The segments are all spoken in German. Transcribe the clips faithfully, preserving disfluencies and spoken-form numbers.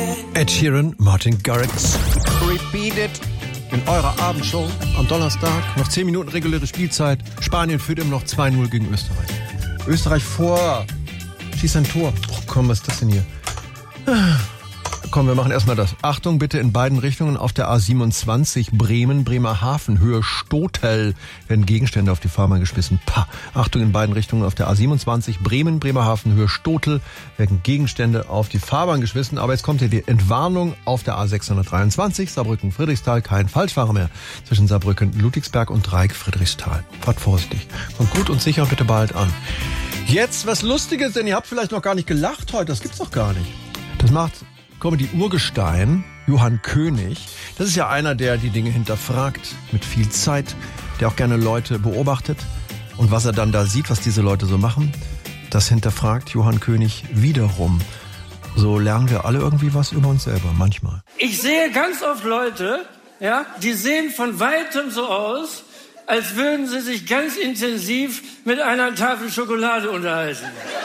Ed Sheeran, Martin Garrix. Repeat it. In eurer Abendshow am Donnerstag. Noch zehn Minuten reguläre Spielzeit. Spanien führt immer noch zwei null gegen Österreich. Österreich vor. Schießt ein Tor. Och, komm, was ist das denn hier? Komm, wir machen erstmal das. Achtung bitte in beiden Richtungen auf der A siebenundzwanzig Bremen, Bremerhaven, Höhe Stotel werden Gegenstände auf die Fahrbahn geschmissen. Pah. Achtung in beiden Richtungen auf der A siebenundzwanzig Bremen, Bremerhaven, Höhe Stotel werden Gegenstände auf die Fahrbahn geschmissen. Aber jetzt kommt hier die Entwarnung auf der A sechshundertdreiundzwanzig Saarbrücken, Friedrichsthal, kein Falschfahrer mehr zwischen Saarbrücken, Ludwigsberg und Dreieck, Friedrichsthal. Fahrt vorsichtig. Kommt gut und sicher bitte bald an. Jetzt was Lustiges, denn ihr habt vielleicht noch gar nicht gelacht heute. Das gibt's doch gar nicht. Das macht Comedy-Urgestein, Johann König. Das ist ja einer, der die Dinge hinterfragt, mit viel Zeit, der auch gerne Leute beobachtet. Und was er dann da sieht, was diese Leute so machen, das hinterfragt Johann König wiederum. So lernen wir alle irgendwie was über uns selber, manchmal. Ich sehe ganz oft Leute, ja, die sehen von Weitem so aus, als würden sie sich ganz intensiv mit einer Tafel Schokolade unterhalten.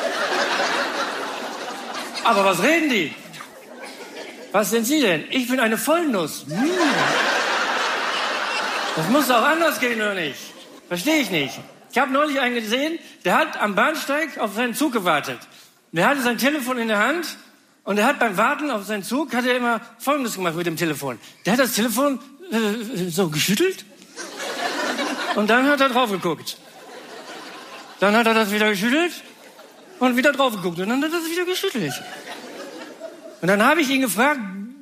Aber was reden die? Was sind Sie denn? Ich bin eine Vollnuss. Hm. Das muss auch anders gehen, oder nicht? Verstehe ich nicht. Ich habe neulich einen gesehen, der hat am Bahnsteig auf seinen Zug gewartet. Der hatte sein Telefon in der Hand und er hat beim Warten auf seinen Zug, hat er immer Folgendes gemacht mit dem Telefon. Der hat das Telefon äh, so geschüttelt und dann hat er drauf geguckt. Dann hat er das wieder geschüttelt und wieder drauf geguckt und dann hat er das wieder geschüttelt. Und dann habe ich ihn gefragt,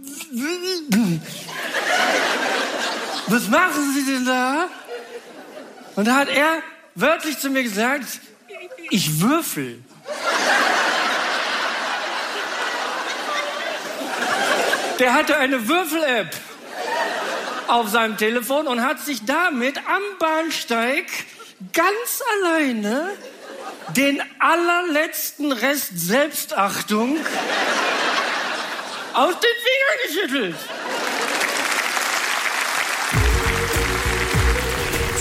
was machen Sie denn da? Und da hat er wörtlich zu mir gesagt, ich würfel. Der hatte eine Würfel-App auf seinem Telefon und hat sich damit am Bahnsteig ganz alleine den allerletzten Rest Selbstachtung aus den Fingern geschüttelt.